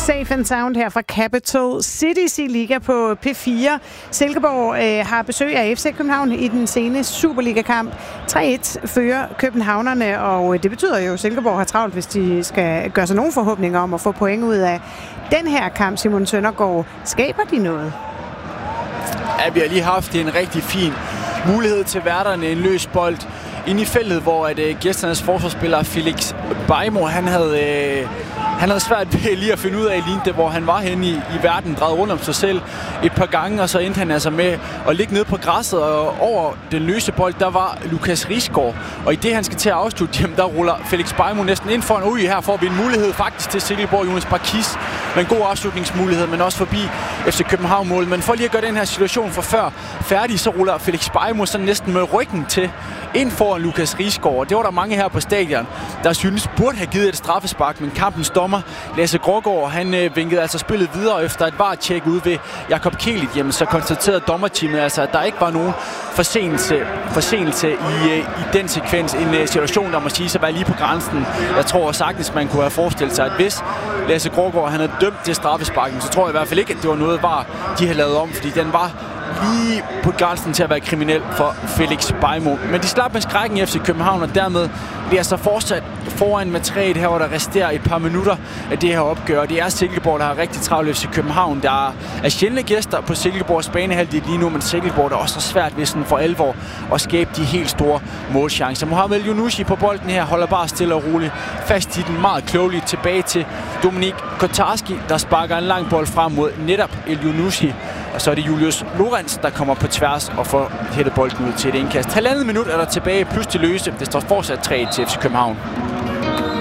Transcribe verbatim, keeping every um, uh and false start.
Safe and Sound her fra Capital Cities i Liga på P fire. Silkeborg øh, har besøg af F C København i den sene Superliga-kamp. tre et fører københavnerne, og det betyder jo, at Silkeborg har travlt, hvis de skal gøre sig nogle forhåbninger om at få point ud af den her kamp. Simon Søndergaard, skaber de noget? Ja, vi har lige haft en rigtig fin mulighed til værterne, en løs bold inde i feltet, hvor at, øh, gæsternes forsvarsspiller Felix Beijmo, han havde, øh, han havde svært ved lige at finde ud af, lignende, hvor han var henne i, i verden, drejede rundt om sig selv et par gange, og så endte han altså med at ligge nede på græsset, og over den løse bold, der var Lukas Risgaard, og i det han skal til at afslutte, jamen, der ruller Felix Beijmo næsten ind foran. Ui, her får vi en mulighed faktisk til Silkeborg. Jonas Barkis med en god afslutningsmulighed, men også forbi F C København-mål. Men for lige at gøre den her situation for før færdig, så ruller Felix Beijmo så næsten med ryggen til ind foran Lukas Risgaard. Det var der mange her på stadion, der synes burde have givet et straffespark, men kampens dommer, Lasse Grågaard, han øh, vinkede altså spillet videre efter et V A R-tjek ude ved Jakob Kielit. Jamen, så konstaterede dommerteamet altså, at der ikke var nogen forseelse, forseelse i, øh, i den sekvens. En øh, situation, der må sige sig være lige på grænsen. Jeg tror sagtens, man kunne have forestillet sig, at hvis Lasse Grågaard han havde dømt det straffesparken, så tror jeg i hvert fald ikke, at det var noget, V A R de havde lavet om, fordi den var lige på grænsen til at være kriminel for Felix Beijmo. Men de slap med skrækken i F C København, og dermed bliver så fortsat foran med tre her, hvor der resterer et par minutter af det her opgør. Det er Silkeborg, der har rigtig travlt F C København. Der er sjældne gæster på Silkeborgs banehalvdel lige nu, men Silkeborg der også er svært ved sådan for alvor at skabe de helt store målchancer. Mohamed Elyounoussi på bolden her holder bare stille og roligt fast i den, meget klogeligt tilbage til Dominik Kotarski, der sparker en lang bold frem mod netop Elyounoussi. Og så er det Julius Lorenz, der kommer på tværs og får hættet bolden ud til et indkast. Halvandet minut er der tilbage, plus til løse. Det står fortsat tre et til F C København.